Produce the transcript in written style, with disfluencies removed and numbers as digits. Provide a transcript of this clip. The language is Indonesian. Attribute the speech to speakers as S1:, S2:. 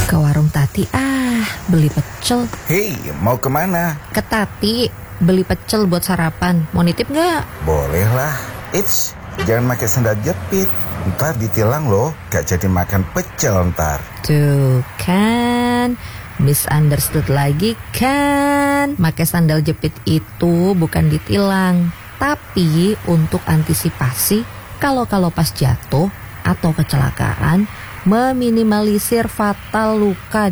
S1: Ke warung Tati beli pecel.
S2: Hei, mau kemana?
S1: Ke Tati, beli pecel buat sarapan. Mau nitip gak?
S2: Boleh lah. Eits, jangan pakai sandal jepit. Ntar ditilang loh, gak jadi makan pecel ntar.
S1: Tuh kan, misunderstood lagi kan. Pakai sandal jepit itu bukan ditilang, tapi untuk antisipasi kalau pas jatuh atau kecelakaan, meminimalisir fatal luka